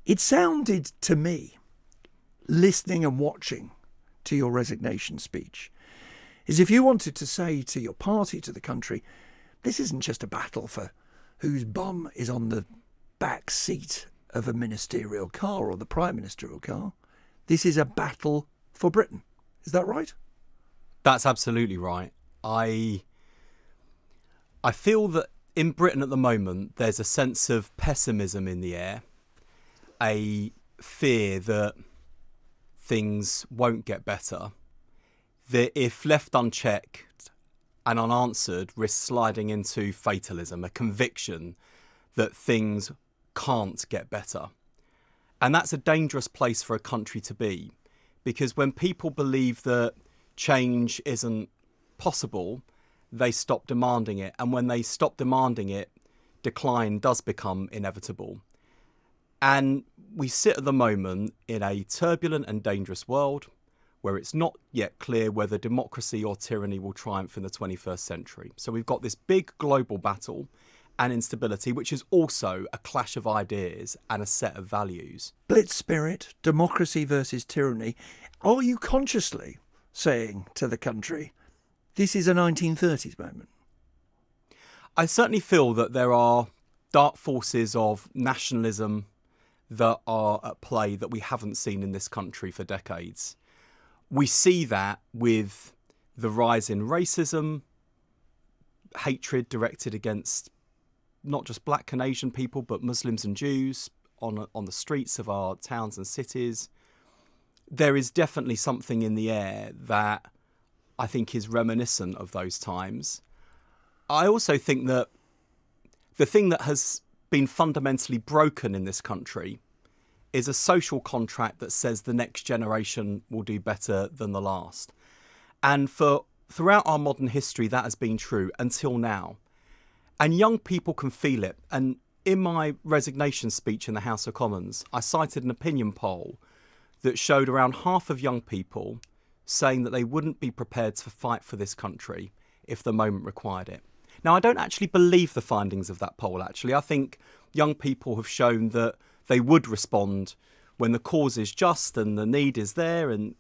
It sounded to me, listening and watching to your resignation speech, as if you wanted to say to your party, to the country, this isn't just a battle for whose bum is on the back seat of a ministerial car or the prime ministerial car. This is a battle for Britain. Is that right? That's absolutely right. I feel that in Britain at the moment, there's a sense of pessimism in the air, a fear that things won't get better, that if left unchecked and unanswered, risk sliding into fatalism, a conviction that things can't get better. And that's a dangerous place for a country to be, because when people believe that change isn't possible, they stop demanding it. And when they stop demanding it, decline does become inevitable. And we sit at the moment in a turbulent and dangerous world where it's not yet clear whether democracy or tyranny will triumph in the 21st century. So we've got this big global battle and instability, which is also a clash of ideas and a set of values. Blitz spirit, democracy versus tyranny. Are you consciously saying to the country, this is a 1930s moment? I certainly feel that there are dark forces of nationalism that are at play that we haven't seen in this country for decades. We see that with the rise in racism, hatred directed against not just black and Asian people, but Muslims and Jews on the streets of our towns and cities. There is definitely something in the air that I think is reminiscent of those times. I also think that the thing that has been fundamentally broken in this country is a social contract that says the next generation will do better than the last. And throughout our modern history, that has been true until now. And young people can feel it. And in my resignation speech in the House of Commons, I cited an opinion poll that showed around half of young people saying that they wouldn't be prepared to fight for this country if the moment required it. Now, I don't actually believe the findings of that poll, actually. I think young people have shown that they would respond when the cause is just and the need is there, and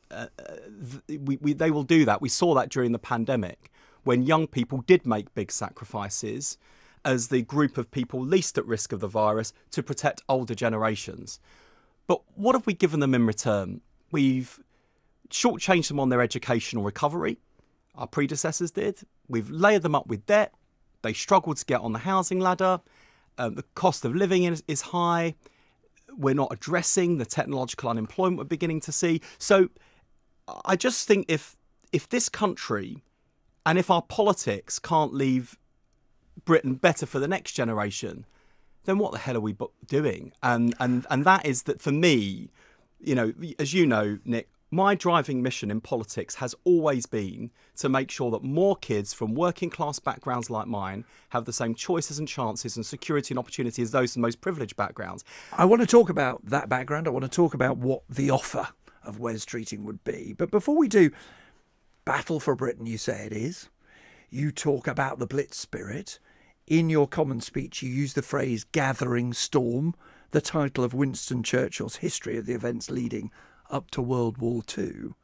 they will do that. We saw that during the pandemic, when young people did make big sacrifices as the group of people least at risk of the virus to protect older generations. But what have we given them in return? We've shortchanged them on their educational recovery. Our predecessors did. We've layered them up with debt. They struggled to get on the housing ladder. The cost of living is high. We're not addressing the technological unemployment we're beginning to see. So I just think if this country and if our politics can't leave Britain better for the next generation, then what the hell are we doing? And that is that for me, you know, as you know, Nick, my driving mission in politics has always been to make sure that more kids from working class backgrounds like mine have the same choices and chances and security and opportunity as those from most privileged backgrounds. I want to talk about that background. I want to talk about what the offer of Wes Streeting would be. But before we do, battle for Britain, you say it is. You talk about the Blitz spirit. In your common speech, you use the phrase gathering storm, the title of Winston Churchill's history of the events leading up to World War II.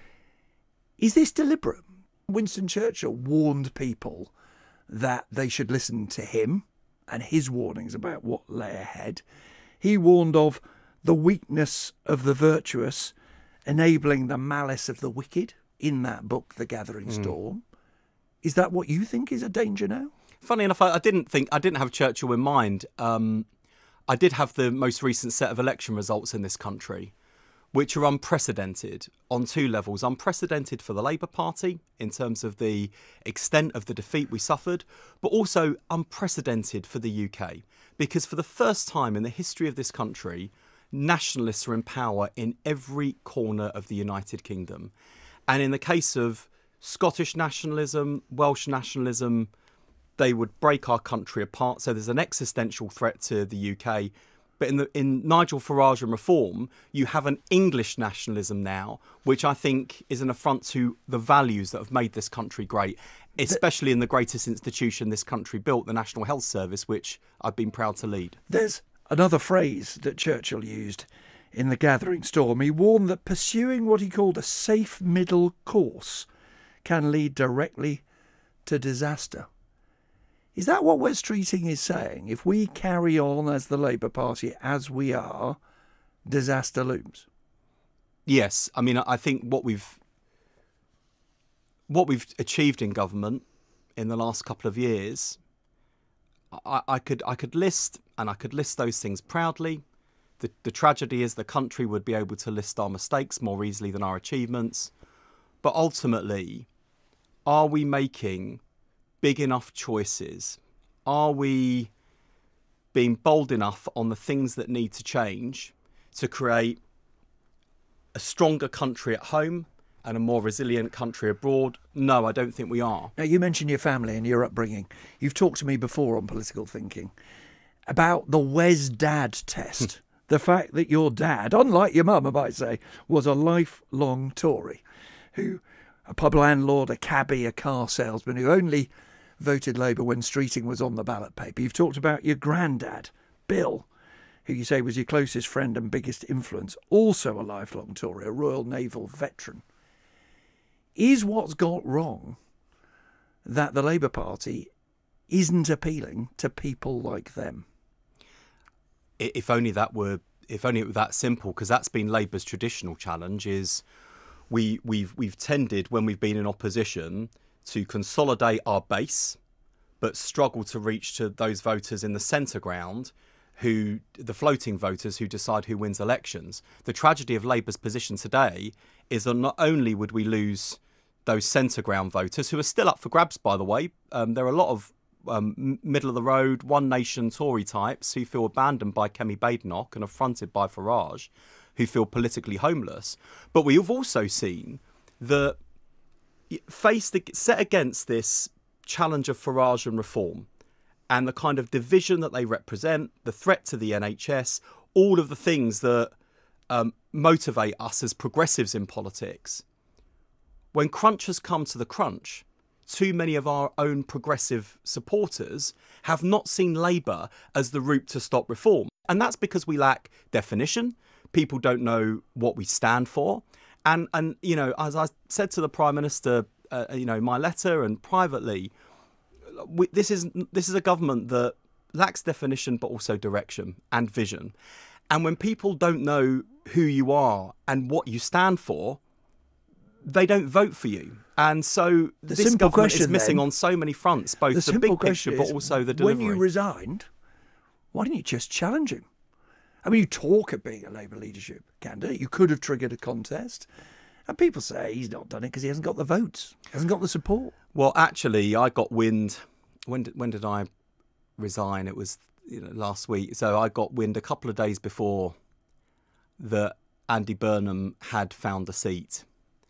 Is this deliberate? Winston Churchill warned people that they should listen to him and his warnings about what lay ahead. He warned of the weakness of the virtuous enabling the malice of the wicked in that book, The Gathering Storm. Is that what you think is a danger now? Funny enough, I didn't have Churchill in mind. I did have the most recent set of election results in this country, which are unprecedented on two levels. Unprecedented for the Labour Party in terms of the extent of the defeat we suffered, but also unprecedented for the UK. Because for the first time in the history of this country, nationalists are in power in every corner of the United Kingdom. And in the case of Scottish nationalism, Welsh nationalism, they would break our country apart. So there's an existential threat to the UK. But in Nigel Farage and Reform, you have an English nationalism now, which I think is an affront to the values that have made this country great, especially in the greatest institution this country built, the National Health Service, which I've been proud to lead. There's another phrase that Churchill used in The Gathering Storm. He warned that pursuing what he called a safe middle course can lead directly to disaster. Is that what Weststreeting is saying? If we carry on as the Labour Party as we are, disaster looms? Yes, I mean, I think what we've achieved in government in the last couple of years, I could list those things proudly. The tragedy is the country would be able to list our mistakes more easily than our achievements. But ultimately, are we making big enough choices? Are we being bold enough on the things that need to change to create a stronger country at home and a more resilient country abroad? No, I don't think we are. Now, you mentioned your family and your upbringing. You've talked to me before on Political Thinking about the Wes Dad test. The fact that your dad, unlike your mum, I might say, was a lifelong Tory, who, a pub landlord, a cabbie, a car salesman, who only voted Labour when Streeting was on the ballot paper. You've talked about your granddad, Bill, who you say was your closest friend and biggest influence, also a lifelong Tory, a Royal Naval veteran. Is what's got wrong that the Labour Party isn't appealing to people like them? If only it were that simple, because that's been Labour's traditional challenge. Is we've tended, when we've been in opposition, to consolidate our base, but struggle to reach to those voters in the centre ground, the floating voters who decide who wins elections. The tragedy of Labour's position today is that not only would we lose those centre ground voters, who are still up for grabs, by the way. There are a lot of middle of the road, One Nation Tory types who feel abandoned by Kemi Badenoch and affronted by Farage, who feel politically homeless. But we've also seen that set against this challenge of Farage and reform and the kind of division that they represent, the threat to the NHS, all of the things that motivate us as progressives in politics. When crunch has come to the crunch, too many of our own progressive supporters have not seen Labour as the route to stop reform. And that's because we lack definition. People don't know what we stand for. And you know, as I said to the Prime Minister, my letter and privately, this is a government that lacks definition, but also direction and vision. And when people don't know who you are and what you stand for, they don't vote for you. And so this government is missing on so many fronts, both the big picture, but also the delivery. When you resigned, why didn't you just challenge him? I mean, you talk of being a Labour leadership candidate. You could have triggered a contest. And people say he's not done it because he hasn't got the votes, hasn't got the support. Well, actually, I got wind. When did I resign? It was last week. So I got wind a couple of days before that Andy Burnham had found a seat.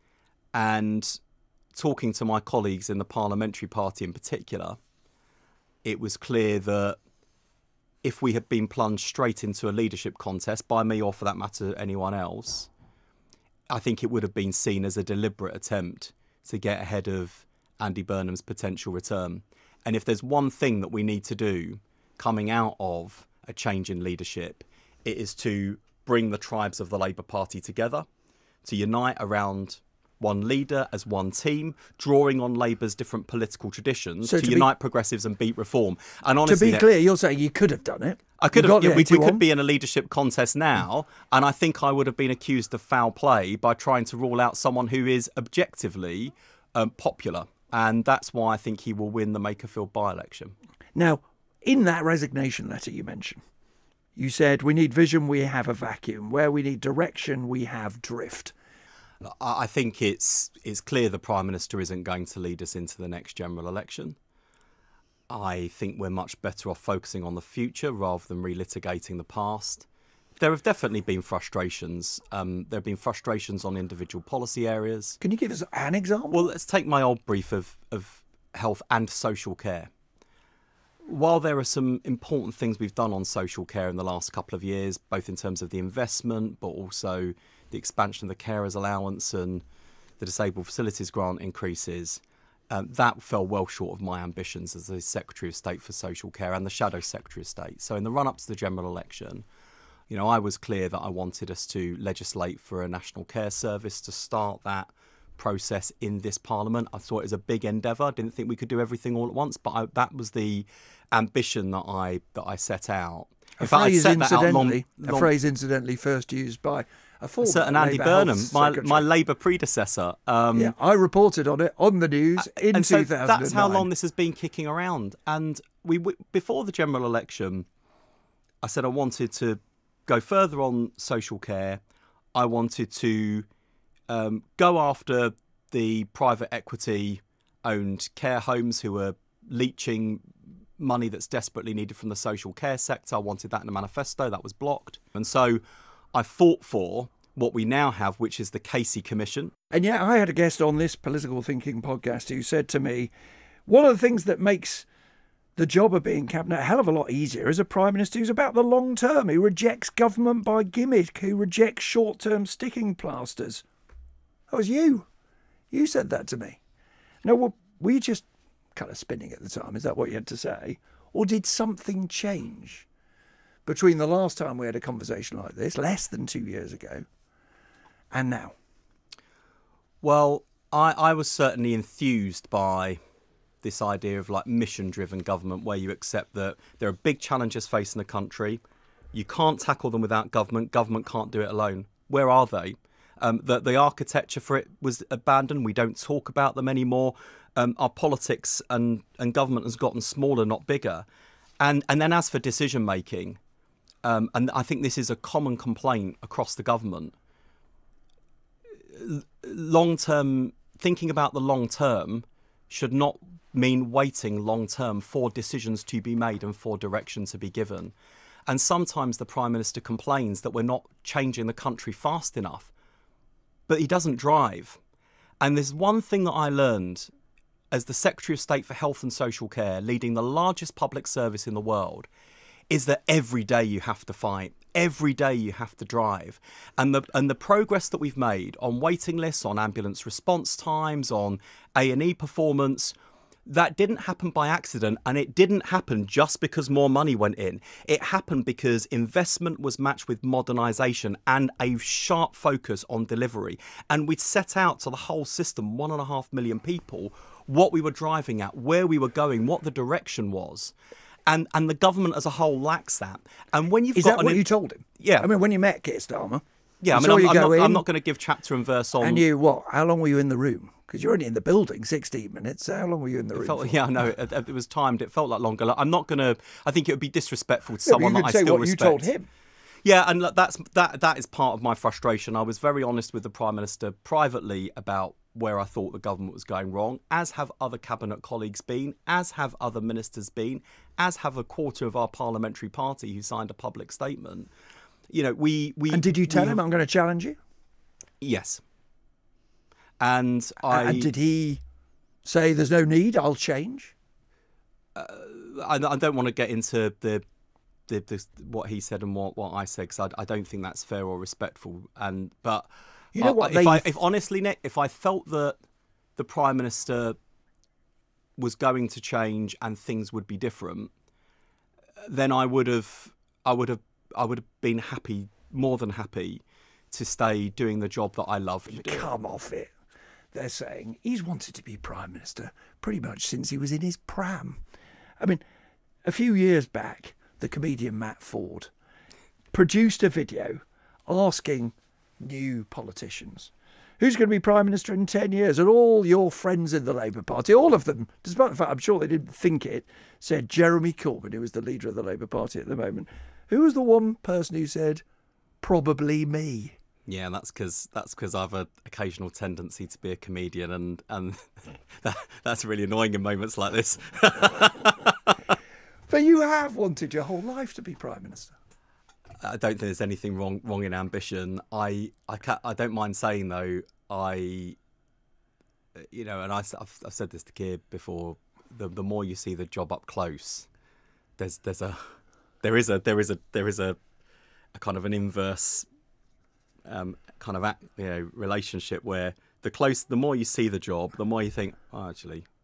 And talking to my colleagues in the parliamentary party in particular, it was clear that if we had been plunged straight into a leadership contest, by me or for that matter anyone else, I think it would have been seen as a deliberate attempt to get ahead of Andy Burnham's potential return. And if there's one thing that we need to do coming out of a change in leadership, it is to bring the tribes of the Labour Party together, to unite around one leader as one team, drawing on Labour's different political traditions to unite progressives and beat reform. And honestly, to be clear, you're saying you could have done it. I could have. We could be in a leadership contest now, and I think I would have been accused of foul play by trying to rule out someone who is objectively popular, and that's why I think he will win the Makerfield by-election. Now, in that resignation letter you mentioned, you said we need vision, we have a vacuum. Where we need direction, we have drift. I think it's clear the Prime Minister isn't going to lead us into the next general election. I think we're much better off focusing on the future rather than relitigating the past. There have definitely been frustrations. There have been frustrations on individual policy areas. Can you give us an example? Well, let's take my old brief of health and social care. While there are some important things we've done on social care in the last couple of years, both in terms of the investment, but also the expansion of the carers allowance and the disabled facilities grant increases, that fell well short of my ambitions as the Secretary of State for Social Care and the Shadow Secretary of State. So in the run-up to the general election, I was clear that I wanted us to legislate for a national care service, to start that process in this Parliament. I thought it was a big endeavour. I didn't think we could do everything all at once, but that was the ambition that I set out. A phrase incidentally first used by a former certain Andy Labour Burnham, my Labour predecessor. Yeah, I reported on it on the news in 2009. So that's how long this has been kicking around. And before the general election, I said I wanted to go further on social care. I wanted to go after the private equity-owned care homes who are leeching money that's desperately needed from the social care sector. I wanted that in the manifesto. That was blocked. And so I fought for what we now have, which is the Casey Commission. And yet I had a guest on this Political Thinking podcast who said to me, one of the things that makes the job of being cabinet a hell of a lot easier is a prime minister who's about the long term, who rejects government by gimmick, who rejects short-term sticking plasters. That was you. You said that to me. Now, were you just kind of spinning at the time? Is that what you had to say? Or did something change between the last time we had a conversation like this, less than 2 years ago, and now? Well, I was certainly enthused by this idea of like mission-driven government, where you accept that there are big challenges facing the country. You can't tackle them without government. Government can't do it alone. Where are they? The architecture for it was abandoned. We don't talk about them anymore. Our politics and government has gotten smaller, not bigger. And then as for decision making, and I think this is a common complaint across the government, long-term, thinking about the long term should not mean waiting long term for decisions to be made and for direction to be given. And sometimes the Prime Minister complains that we're not changing the country fast enough, but he doesn't drive. And there's one thing that I learned as the Secretary of State for Health and Social Care, leading the largest public service in the world, is that every day you have to fight. Every day you have to drive. And the progress that we've made on waiting lists, on ambulance response times, on A&E performance, that didn't happen by accident, and it didn't happen just because more money went in. It happened because investment was matched with modernisation and a sharp focus on delivery. And we'd set out to the whole system, 1.5 million people, what we were driving at, where we were going, what the direction was. And the government as a whole lacks that. And when you've Is got that what you told him? Yeah. I mean, when you met Keir Starmer. Yeah, I mean, I'm not going to give chapter and verse on. And how long were you in the room? Because you're only in the building 16 minutes. So how long were you in the room? Yeah, no, it was timed. It felt like longer. I'm not going to. I think it would be disrespectful to someone that I still respect. You told him. Yeah, and that is part of my frustration. I was very honest with the Prime Minister privately about where I thought the government was going wrong, as have other cabinet colleagues been, as have other ministers been, as have a quarter of our parliamentary party who signed a public statement. And did you tell him I'm going to challenge you? Yes. And did he say there's no need, I'll change? I don't want to get into the what he said and what I said, because I don't think that's fair or respectful. But you know what? If honestly, Nick, if I felt that the Prime Minister was going to change and things would be different, then I would have been happy, more than happy, to stay doing the job that I love to do. Come off it. They're saying he's wanted to be Prime Minister pretty much since he was in his pram. I mean, a few years back, the comedian Matt Ford produced a video asking new politicians, who's going to be Prime Minister in 10 years? And all your friends in the Labour Party, all of them, despite the fact I'm sure they didn't think it, said Jeremy Corbyn, who is the leader of the Labour Party at the moment. Who was the one person who said, probably me? Yeah, that's because I have an occasional tendency to be a comedian, and that's really annoying in moments like this. But you have wanted your whole life to be Prime Minister. I don't think there's anything wrong in ambition. I don't mind saying though, and I've said this to Keir before. The more you see the job up close, there is a kind of an inverse kind of relationship where the more you see the job, the more you think, oh, actually,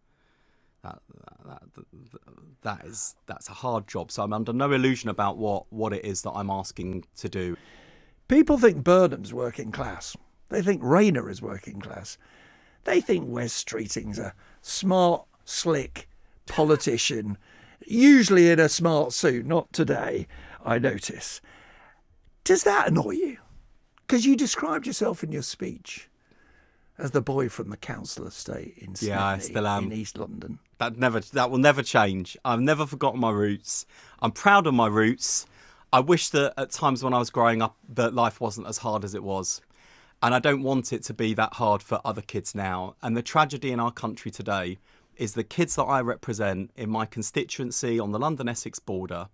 that's a hard job. So I'm under no illusion about what it is that I'm asking to do. People think Burnham's working class. They think Rayner is working class. They think Wes Streeting's a smart, slick politician, usually in a smart suit. Not today, I notice. Does that annoy you? Because you described yourself in your speech as the boy from the council estate in Sydney, I still am. in East London. That will never change. I've never forgotten my roots. I'm proud of my roots. I wish that at times when I was growing up that life wasn't as hard as it was. And I don't want it to be that hard for other kids now. And the tragedy in our country today is the kids that I represent in my constituency on the London-Essex border,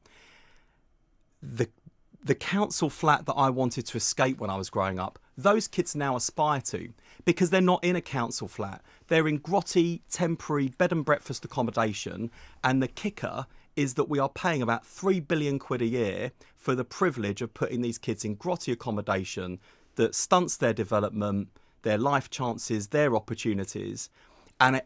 the council flat that I wanted to escape when I was growing up, those kids now aspire to, because they're not in a council flat. They're in grotty, temporary bed and breakfast accommodation. And the kicker is that we are paying about £3 billion a year for the privilege of putting these kids in grotty accommodation that stunts their development, their life chances, their opportunities. And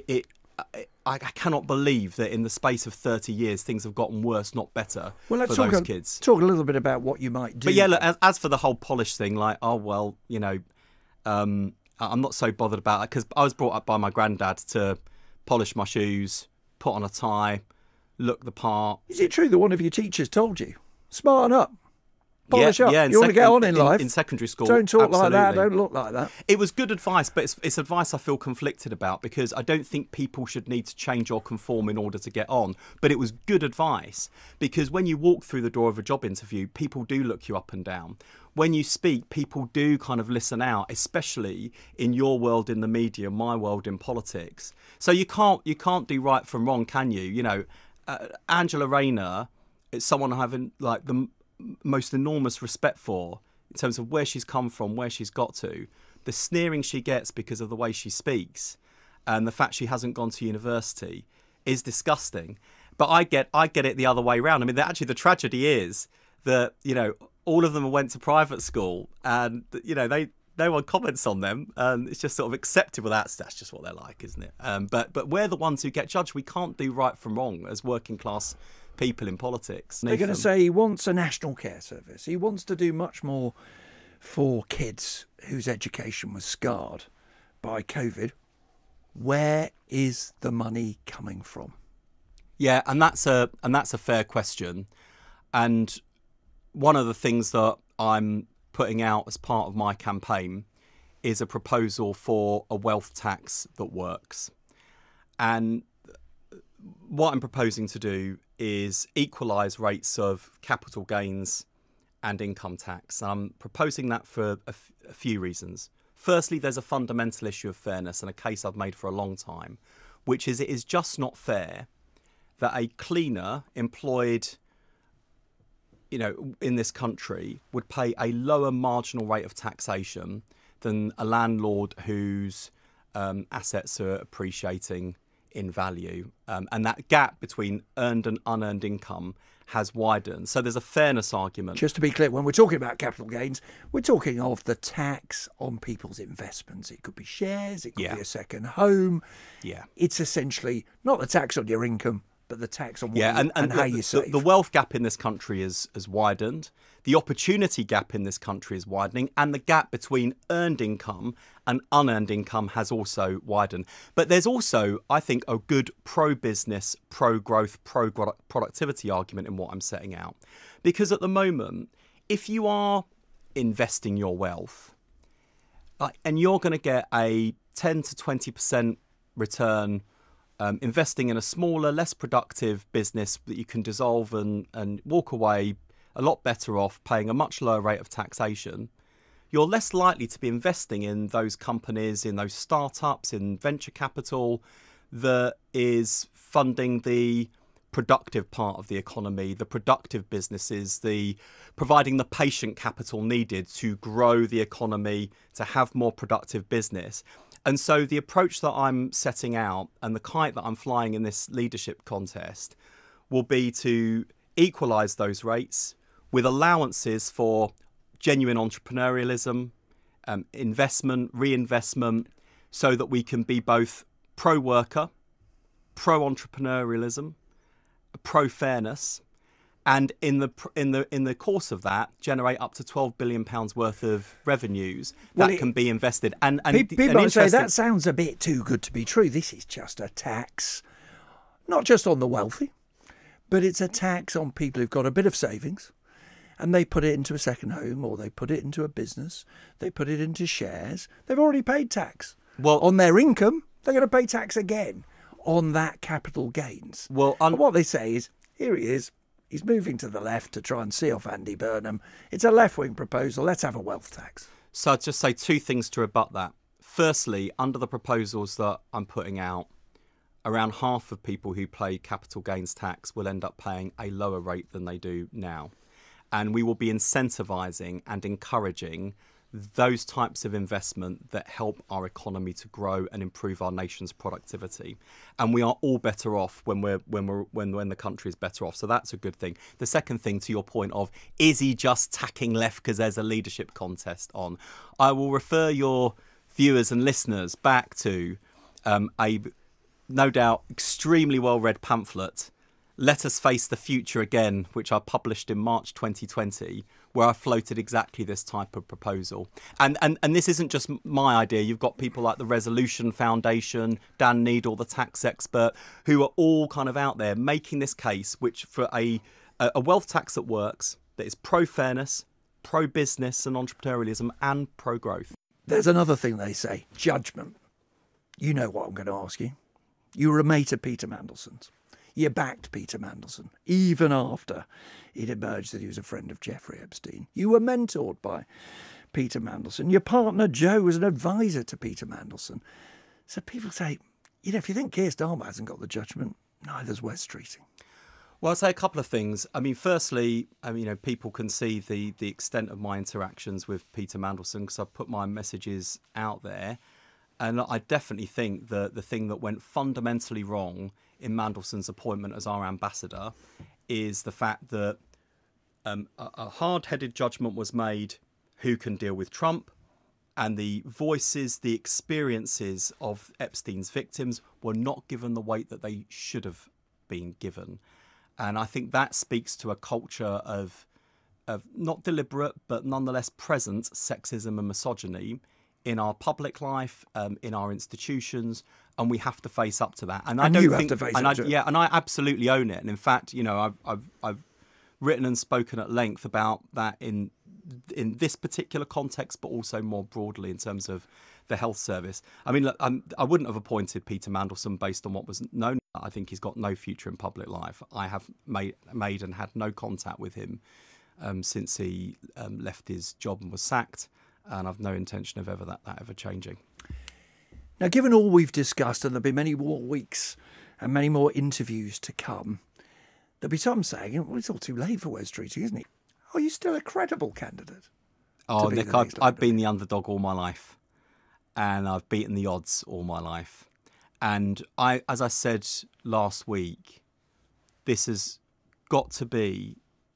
I cannot believe that in the space of 30 years, things have gotten worse, not better, Well, let's for those kids. talk a little bit about what you might do. But yeah, look, as for the whole polish thing, like, oh, well, you know, I'm not so bothered about it because I was brought up by my granddad to polish my shoes, put on a tie, look the part. Is it true that one of your teachers told you, smarten up, polish up, yeah, you want to get on in life? In secondary school. Don't talk absolutely. like that, don't look like that. It was good advice, but it's advice I feel conflicted about because I don't think people should need to change or conform in order to get on. But it was good advice because when you walk through the door of a job interview, people do look you up and down. When you speak, people do kind of listen out, especially in your world in the media, my world in politics. So you can't do right from wrong, can you? You know, Angela Rayner is someone I have like the most enormous respect for in terms of where she's come from, where she's got to, the sneering she gets because of the way she speaks and the fact she hasn't gone to university is disgusting. But I get it the other way around. I mean, actually the tragedy is that, you know, all of them went to private school and, you know, no one comments on them and it's just sort of accepted. Well, that's just what they're like, isn't it? But we're the ones who get judged. We can't do right from wrong as working class people in politics. They're going to say he wants a national care service. He wants to do much more for kids whose education was scarred by COVID. Where is the money coming from? Yeah, and that's a fair question. And one of the things that I'm putting out as part of my campaign is a proposal for a wealth tax that works. And what I'm proposing to do is equalise rates of capital gains and income tax. And I'm proposing that for a few reasons. Firstly, there's a fundamental issue of fairness and a case I've made for a long time, which is it is just not fair that a cleaner employed, you know, in this country would pay a lower marginal rate of taxation than a landlord whose assets are appreciating in value. And that gap between earned and unearned income has widened. So there's a fairness argument. Just to be clear, when we're talking about capital gains, we're talking of the tax on people's investments. It could be shares, it could be a second home. Yeah. It's essentially not the tax on your income, but the tax on what and how you save. The wealth gap in this country has widened. The opportunity gap in this country is widening. And the gap between earned income and unearned income has also widened. But there's also, I think, a good pro-business, pro-growth, pro-productivity argument in what I'm setting out. Because at the moment, if you are investing your wealth, and you're going to get a 10 to 20% return investing in a smaller, less productive business that you can dissolve and walk away a lot better off paying a much lower rate of taxation, you're less likely to be investing in those companies, in those startups, in venture capital that is funding the productive part of the economy, the productive businesses, the providing the patient capital needed to grow the economy, to have more productive business. And so the approach that I'm setting out and the kite that I'm flying in this leadership contest will be to equalise those rates with allowances for genuine entrepreneurialism, investment, reinvestment, so that we can be both pro-worker pro-entrepreneurialism, pro-fairness, and in the course of that, generate up to £12 billion worth of revenues that can be invested. And people might say that sounds a bit too good to be true. This is just a tax, not just on the wealthy, but it's a tax on people who've got a bit of savings, and they put it into a second home, or they put it into a business, they put it into shares. They've already paid tax. Well, on their income, they're going to pay tax again on that capital gains. Well, and what they say is, here he is. He's moving to the left to try and see off Andy Burnham. It's a left-wing proposal. Let's have a wealth tax. So I'd just say two things to rebut that. Firstly, under the proposals that I'm putting out, around half of people who pay capital gains tax will end up paying a lower rate than they do now. And we will be incentivising and encouraging those types of investment that help our economy to grow and improve our nation's productivity. And we are all better off when the country is better off. So that's a good thing. The second thing, to your point of, is he just tacking left because there's a leadership contest on? I will refer your viewers and listeners back to a no doubt extremely well-read pamphlet, Let Us Face the Future Again, which I published in March 2020, where I floated exactly this type of proposal. And this isn't just my idea. You've got people like the Resolution Foundation, Dan Needle, the tax expert, who are all kind of out there making this case, which for a wealth tax that works, that is pro-fairness, pro-business and entrepreneurialism, and pro-growth. There's another thing they say, judgment. You know what I'm going to ask you. You were a mate of Peter Mandelson's. You backed Peter Mandelson, even after it emerged that he was a friend of Jeffrey Epstein. You were mentored by Peter Mandelson. Your partner, Joe, was an advisor to Peter Mandelson. So people say, if you think Keir Starmer hasn't got the judgment, neither's Wes Streeting. Well, I'll say a couple of things. I mean, firstly, people can see the extent of my interactions with Peter Mandelson because I've put my messages out there. And I definitely think that the thing that went fundamentally wrong in Mandelson's appointment as our ambassador is the fact that a hard-headed judgment was made who can deal with Trump, and the voices, the experiences of Epstein's victims were not given the weight that they should have been given. And I think that speaks to a culture of not deliberate, but nonetheless present sexism and misogyny in our public life, in our institutions, and we have to face up to that. And I don't think, and I absolutely own it. And in fact, I've written and spoken at length about that in this particular context, but also more broadly in terms of the health service. I mean, look, I wouldn't have appointed Peter Mandelson based on what was known. I think he's got no future in public life. I have made and had no contact with him since he left his job and was sacked. And I've no intention of that ever changing. Now, given all we've discussed, and there'll be many more weeks and many more interviews to come, there'll be some saying, well, it's all too late for Wes Streeting, isn't it? Are you still a credible candidate? Oh, Nick, I've been the underdog all my life. And I've beaten the odds all my life. And as I said last week, this has got to be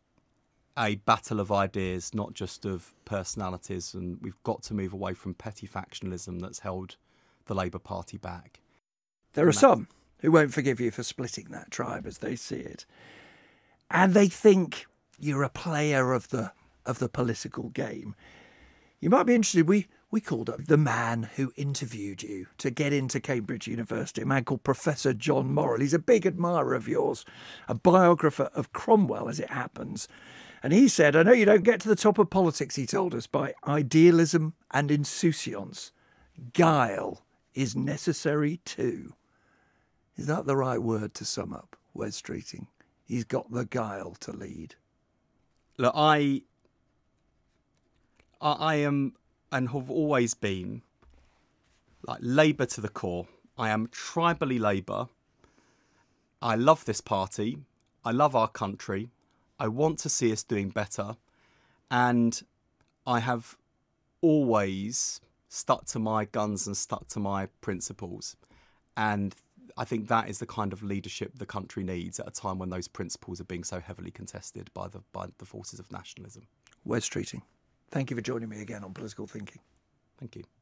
a battle of ideas, not just of personalities, and we've got to move away from petty factionalism that's held the Labour Party back. There are some who won't forgive you for splitting that tribe as they see it, and they think you're a player of the political game. You might be interested. We called up the man who interviewed you to get into Cambridge University, a man called Professor John Morrill. He's a big admirer of yours, a biographer of Cromwell, as it happens. And he said, I know you don't get to the top of politics, he told us, by idealism and insouciance. Guile is necessary too. Is that the right word to sum up Wes Streeting? He's got the guile to lead. Look, I am and have always been like Labour to the core. I am tribally Labour. I love this party. I love our country. I want to see us doing better. And I have always stuck to my guns and stuck to my principles. And I think that is the kind of leadership the country needs at a time when those principles are being so heavily contested by the forces of nationalism. Wes Streeting, thank you for joining me again on Political Thinking. Thank you.